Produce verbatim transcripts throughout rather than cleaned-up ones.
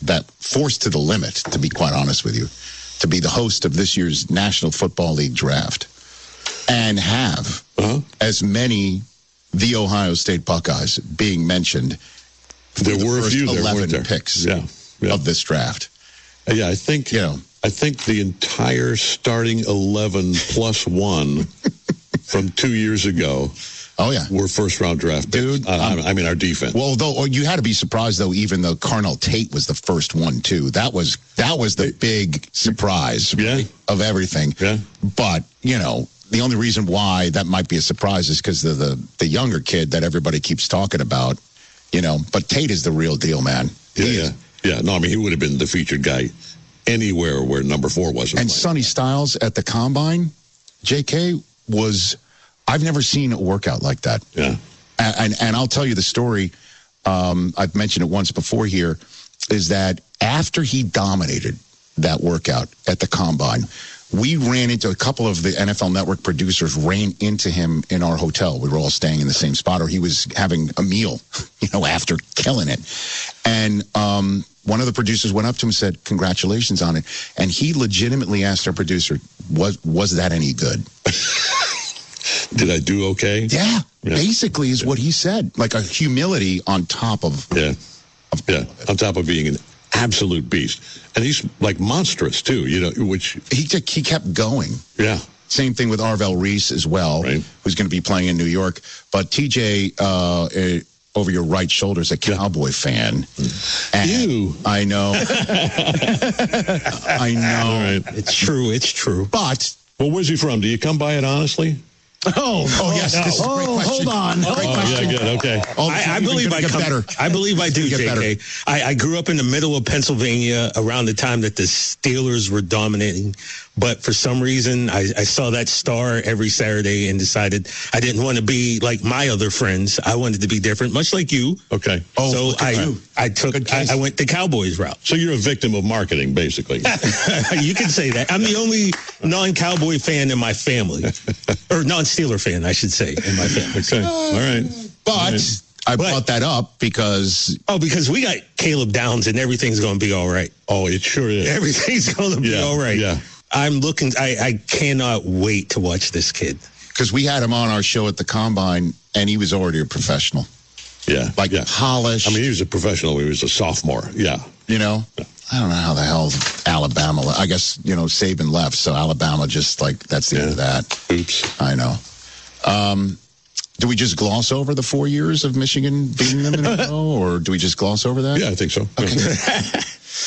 that forced to the limit, to be quite honest with you, to be the host of this year's National Football League draft and have uh-huh. as many the Ohio State Buckeyes being mentioned. There the were first a few there, eleven weren't there? picks yeah, yeah. of this draft. Uh, yeah, I think you know. I think the entire starting eleven plus one from two years ago. Oh, yeah. We're first-round draft picks. Dude. Uh, um, I mean, our defense. Well, though, you had to be surprised, though, even though Carnell Tate was the first one, too. That was that was the big surprise yeah. of everything. Yeah. But, you know, the only reason why that might be a surprise is because of the, the younger kid that everybody keeps talking about, you know. But Tate is the real deal, man. Yeah, He yeah. is. Yeah, no, I mean, he would have been the featured guy anywhere where number four wasn't. And playing. Sonny Styles at the Combine, J K, was... I've never seen a workout like that. Yeah. And, and, and I'll tell you the story, um, I've mentioned it once before here, is that after he dominated that workout at the Combine, we ran into a couple of the N F L Network producers ran into him in our hotel. We were all staying in the same spot, or he was having a meal, you know, after killing it. And um, one of the producers went up to him and said, congratulations on it. And he legitimately asked our producer, was, was that any good? Did I do okay? Yeah, yeah. basically is yeah. what he said. Like a humility on top of... Yeah, of yeah, on top of being an absolute beast. And he's like monstrous, too, you know, which... He, he kept going. Yeah. Same thing with Arvell Reese as well, right. who's going to be playing in New York. But T J, uh, uh, over your right shoulder, is a Cowboy yeah. fan. And you. I know. I know. All right. It's true, it's true. But... Well, where's he from? Do you come by it honestly? Oh, oh yes. No. This is a great oh, question. hold on. Great oh, question. yeah, good. Okay. Oh, I, I believe I get come, better. I believe I do, Get J K. I, I grew up in the middle of Pennsylvania around the time that the Steelers were dominating. But for some reason, I, I saw that star every Saturday and decided I didn't want to be like my other friends. I wanted to be different, much like you. Okay. Oh, so I, you. I took, I, I went the Cowboys route. So you're a victim of marketing, basically. You can say that. I'm the only non-Cowboy fan in my family, or non-Steeler fan, I should say, in my family. Okay. All right. But All right. I But- brought that up because... Oh, because we got Caleb Downs and everything's going to be all right. Oh, it sure is. Everything's going to be Yeah, all right. yeah. I'm looking, I, I cannot wait to watch this kid. Because we had him on our show at the Combine, and he was already a professional. Yeah. Like yeah. polished. I mean, he was a professional when he was a sophomore. Yeah. You know? Yeah. I don't know how the hell Alabama... I guess, you know, Saban left, so Alabama just, like, that's the Yeah. end of that. Oops. I know. Um, do we just gloss over the four years of Michigan beating them in a row, or do we just gloss over that? Yeah, I think so. Okay.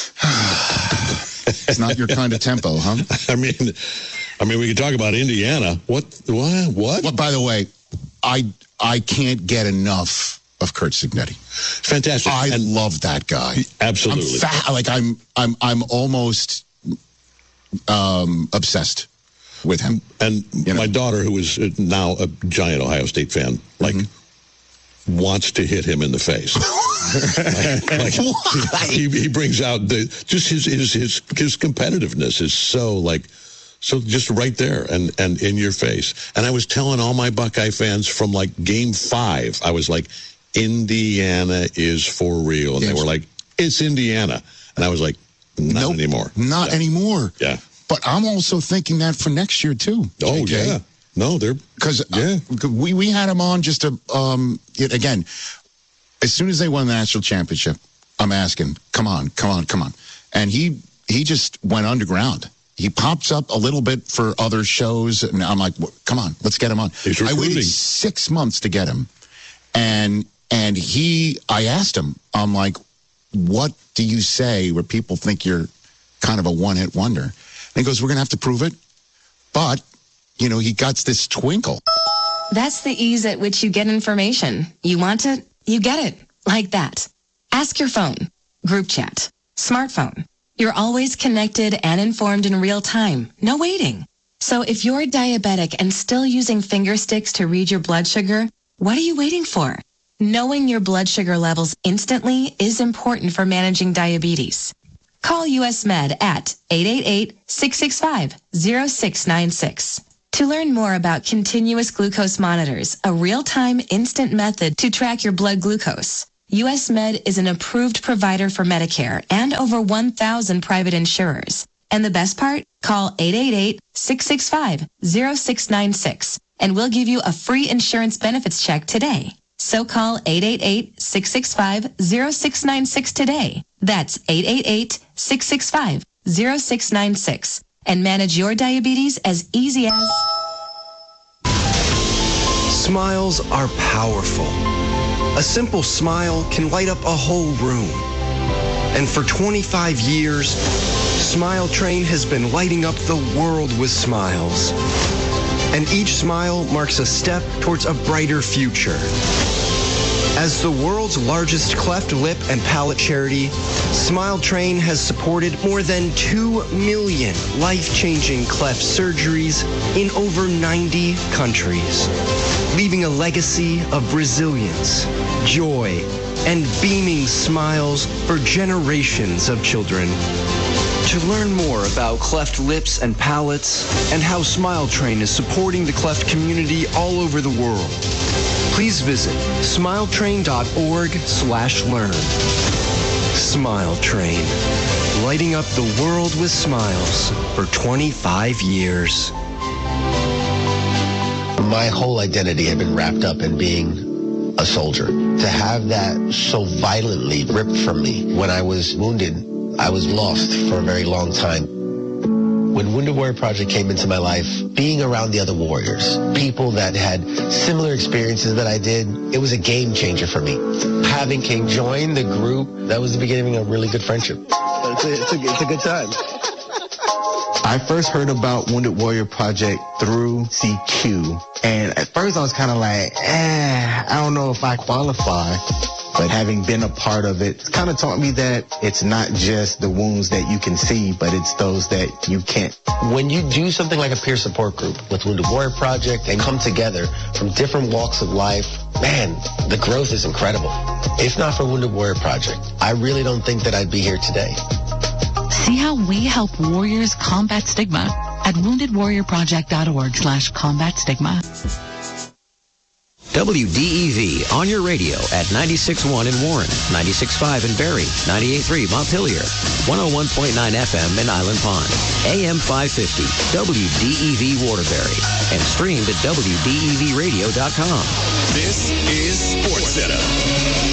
It's not your kind of tempo, huh? I mean, I mean, we could talk about Indiana. What? What? What? Well, by the way, I I can't get enough of Curt Cignetti. Fantastic. I and love that guy. Absolutely. I'm fa- like I'm I'm I'm almost um, obsessed with him. And You know. my daughter, who is now a giant Ohio State fan, like mm-hmm. wants to hit him in the face. like, like he, he brings out the just his his his his competitiveness is so like so just right there and and in your face. And I was telling all my Buckeye fans from like game five, I was like, Indiana is for real, and yes. they were like, it's Indiana, and I was like, not nope, anymore, not yeah. anymore. Yeah. But I'm also thinking that for next year too. Oh J K. yeah. No, they're because yeah. uh, we we had him on just to um it, again. As soon as they won the national championship, I'm asking, come on, come on, come on. And he he just went underground. He pops up a little bit for other shows, and I'm like, come on, let's get him on. He's I waited six months to get him. And and he, I asked him, I'm like, what do you say where people think you're kind of a one-hit wonder? And he goes, we're going to have to prove it. But, you know, he got this twinkle. That's the ease at which you get information. You want it? You get it, like that. Ask your phone, group chat, smartphone. You're always connected and informed in real time. No waiting. So if you're diabetic and still using finger sticks to read your blood sugar, what are you waiting for? Knowing your blood sugar levels instantly is important for managing diabetes. Call U S Med at eight eight eight, six six five, zero six nine six. To learn more about continuous glucose monitors, a real-time instant method to track your blood glucose, U S Med is an approved provider for Medicare and over one thousand private insurers. And the best part? Call eight eight eight, six six five, zero six nine six and we'll give you a free insurance benefits check today. So call eight eight eight, six six five, zero six nine six today. That's eight eight eight, six six five, zero six nine six and manage your diabetes as easy as... Smiles are powerful. A simple smile can light up a whole room. And for twenty-five years, Smile Train has been lighting up the world with smiles. And each smile marks a step towards a brighter future. As the world's largest cleft lip and palate charity, Smile Train has supported more than two million life-changing cleft surgeries in over ninety countries, leaving a legacy of resilience, joy, and beaming smiles for generations of children. To learn more about cleft lips and palates and how Smile Train is supporting the cleft community all over the world, please visit smiletrain.org slash learn. Smile Train, lighting up the world with smiles for twenty-five years. My whole identity had been wrapped up in being a soldier. To have that so violently ripped from me when I was wounded, I was lost for a very long time. When Wounded Warrior Project came into my life, being around the other warriors, people that had similar experiences that I did, it was a game changer for me. Having King join the group, that was the beginning of a really good friendship. It's a, it's a, it's a good time. I first heard about Wounded Warrior Project through C Q. And at first I was kind of like, eh, I don't know if I qualify. But having been a part of it, it's kind of taught me that it's not just the wounds that you can see, but it's those that you can't. When you do something like a peer support group with Wounded Warrior Project and come together from different walks of life, man, the growth is incredible. If not for Wounded Warrior Project, I really don't think that I'd be here today. See how we help warriors combat stigma at woundedwarriorproject.org slash combat stigma. W D E V on your radio at ninety-six point one in Warren, ninety-six point five in Barrie, ninety-eight point three Montpelier, one oh one point nine F M in Island Pond, A M five fifty, W D E V Waterbury, and streamed at W D E V radio dot com. This is Sports Center.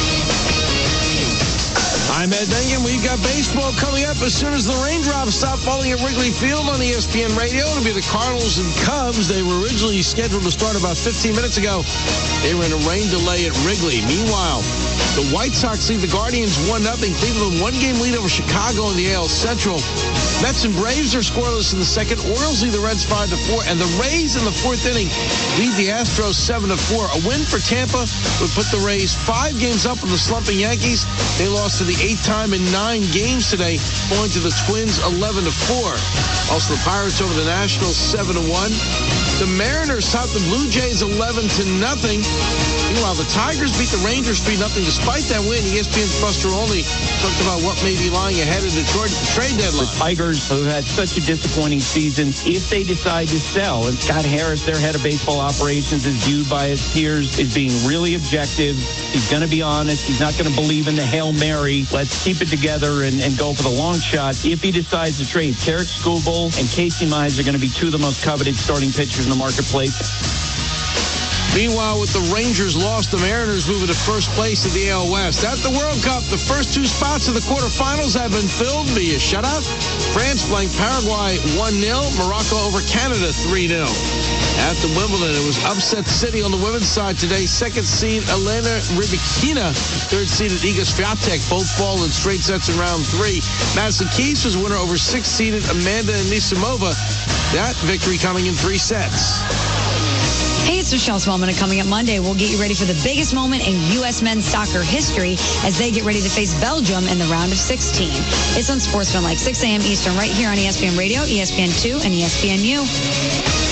I'm Ed Bengen. We've got baseball coming up as soon as the raindrops stop falling at Wrigley Field on E S P N Radio. It'll be the Cardinals and Cubs. They were originally scheduled to start about fifteen minutes ago. They were in a rain delay at Wrigley. Meanwhile, the White Sox lead the Guardians one nothing. Cleveland one-game lead over Chicago in the A L Central. Mets and Braves are scoreless in the second. Orioles lead the Reds five to four. And the Rays in the fourth inning lead the Astros seven to four. A win for Tampa would put the Rays five games up on the slumping Yankees. They lost for the eighth time in nine games today, falling to the Twins eleven to four. Also, the Pirates over the Nationals seven to one. The Mariners topped the Blue Jays eleven to nothing. Meanwhile, the Tigers beat the Rangers three nothing. Despite that win, E S P N's Buster Olney talked about what may be lying ahead of the trade deadline. The Tigers, who had such a disappointing season, if they decide to sell, and Scott Harris, their head of baseball operations, is viewed by his peers as being really objective. He's going to be honest. He's not going to believe in the Hail Mary. Let's keep it together and, and go for the long shot. If he decides to trade, Tarik Skubal and Casey Mize are going to be two of the most coveted starting pitchers in the marketplace. Meanwhile, with the Rangers lost, the Mariners moving to first place in the A L West. At the World Cup, the first two spots of the quarterfinals have been filled via shutout. France blanked Paraguay one nil. Morocco over Canada three nil. At the Wimbledon, it was upset city on the women's side today. Second seed Elena Rybakina, third seeded Iga Swiatek, both fall in straight sets in round three. Madison Keys was winner over sixth seeded Amanda Anisimova. That victory coming in three sets. Hey, it's Michelle Smallman, and coming up Monday, we'll get you ready for the biggest moment in U S men's soccer history as they get ready to face Belgium in the round of sixteen. It's on Sportsman like six a.m. Eastern right here on E S P N Radio, E S P N two, and E S P N U.